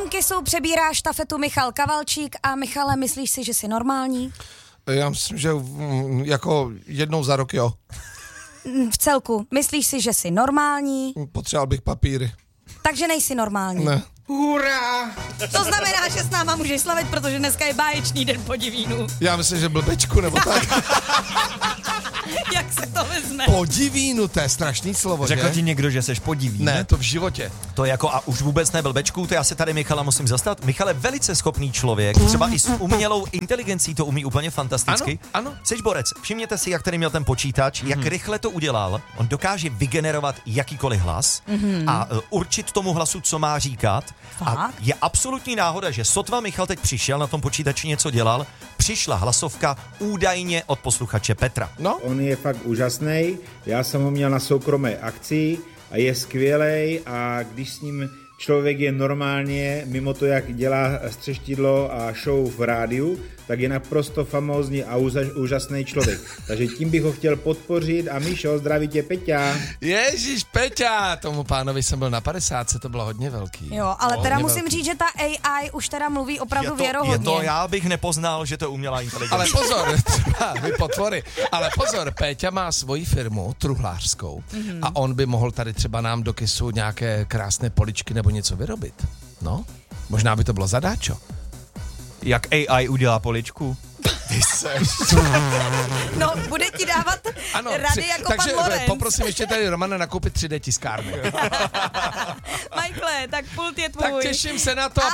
Team Kissu přebírá štafetu Michal Kavalčík a Michale, myslíš si, že jsi normální? Já myslím, že jako jednou za rok, jo. V celku, myslíš si, že jsi normální? Potřeboval bych papíry. Takže nejsi normální. Ne. Hurá! To znamená, že s náma můžeš slavit, protože dneska je báječný den podivínu. Já myslím, že blbečku, nebo tak. Jak se to vezme? Podivínu, to je strašný slovo, Řekl že? ti někdo, že seš podivín? Ne, to v životě. To je jako, a už vůbec ne blbečku, to já se tady Michala musím zastat. Michal je velice schopný člověk, třeba i s umělou inteligencí to umí úplně fantasticky. Ano. Jsi borec, všimněte si, jak tady měl ten počítač, jak rychle to udělal. On dokáže vygenerovat jakýkoliv hlas a určit tomu hlasu, co má říkat. A Fakt? je absolutní náhoda, že sotva Michal teď přišel, na tom počítači něco dělal, přišla hlasovka údajně od posluchače Petra. No, On je fakt úžasný, já jsem ho měl na soukromé akci a je skvělej a když s ním člověk je normálně, mimo to, jak dělá střeštidlo a show v rádiu, tak je naprosto famózní a úžasný člověk. Takže tím bych ho chtěl podpořit a Míšo, zdraví tě Peťa. Ježíš, Peťa, tomu pánovi jsem byl na 50, to bylo hodně velký. Jo, ale teda Hodně musím velký. říct, že ta AI už teda mluví opravdu je věrohodně. to, já bych nepoznal, že to umělá inteligence. Ale pozor, třeba vy potvory, ale pozor, Péťa má svoji firmu, truhlářskou, a on by mohl tady třeba nám do Kissu nějaké krásné poličky nebo něco vyrobit. No, možná by to bylo zadáčo. Jak AI udělá poličku? Ty seš. No, bude ti dávat rady jako takže pan Lorenz. poprosím ještě tady Romana nakoupit 3D tiskárny. Michaele, tak pult je tvůj. Tak těším se na to a